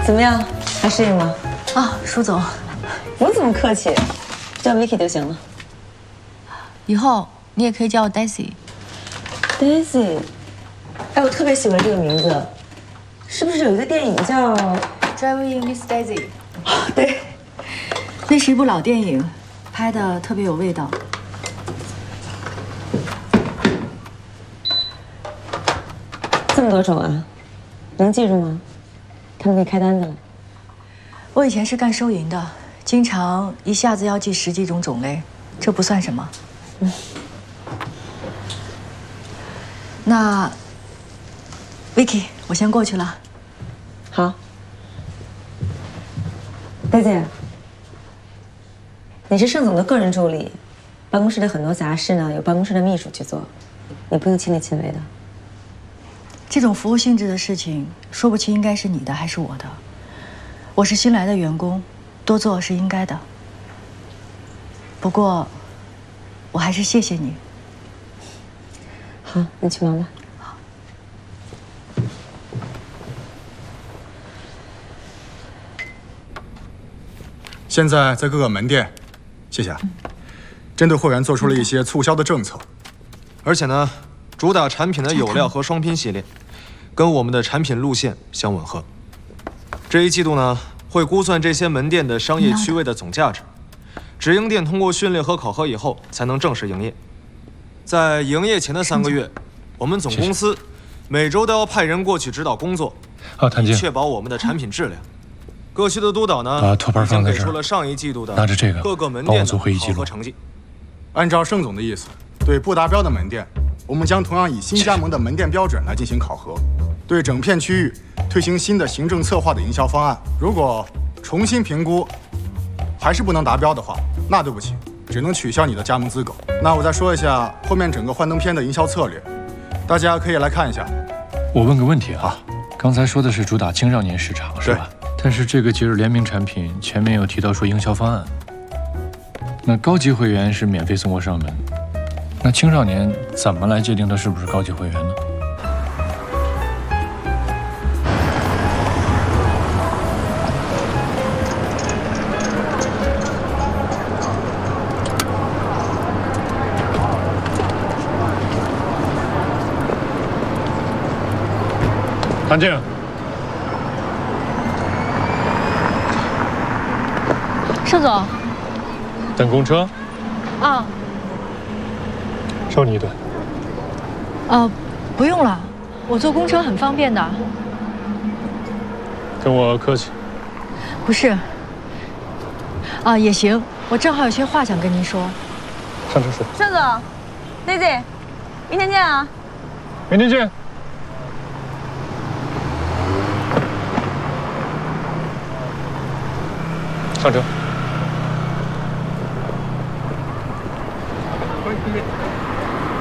怎么样，还适应吗？ 啊，舒总， 不怎么客气，叫 Vicky 就行了。 以后你也可以叫我 Daisy。 Daisy， 哎，我特别喜欢这个名字，是不是有一个电影叫《 Driving Miss Daisy》？ 对， 那是一部老电影，拍的特别有味道。 这么多种啊，能记住吗？他们给你开单子了。 我以前是干收银的，经常一下子要记10几种种类，这不算什么。那 Vicky， 我先过去了。 好。Daisy， 你是盛总的个人助理，办公室的很多杂事呢，由办公室的秘书去做，你不用亲力亲为的。 这种服务性质的事情，说不清应该是你的还是我的。我是新来的员工，多做是应该的。不过，我还是谢谢你。 好，你去忙吧。 好。 现在在各个门店，谢谢。针对会员做出了一些促销的政策， 而且呢，主打产品的有料和双拼系列，跟我们的产品路线相吻合。这一季度呢，会估算这些门店的商业区位的总价值。直营店通过训练和考核以后，才能正式营业。在营业前的3个月，我们总公司每周都要派人过去指导工作，以确保我们的产品质量。各区的督导呢， 把托盘放在这儿， 已经给出了上一季度的拿着这个各个门店的考核成绩。 按照盛总的意思，对不达标的门店，我们将同样以新加盟的门店标准来进行考核，对整片区域推行新的行政策划的营销方案。如果重新评估还是不能达标的话，那对不起，只能取消你的加盟资格。那我再说一下后面整个幻灯片的营销策略，大家可以来看一下。 我问个问题啊，刚才说的是主打青少年市场是吧？但是这个节日联名产品前面有提到说营销方案，那高级会员是免费送货上门，那青少年怎么来界定他是不是高级会员呢？安静。 盛总， 等公车？ 啊， 收你一顿。 不用了，我坐公车很方便的。 跟我客气。 不是。啊，也行，我正好有些话想跟您说。 上车说。 盛总 ，Daisy， 明天见啊！ 明天见。上车。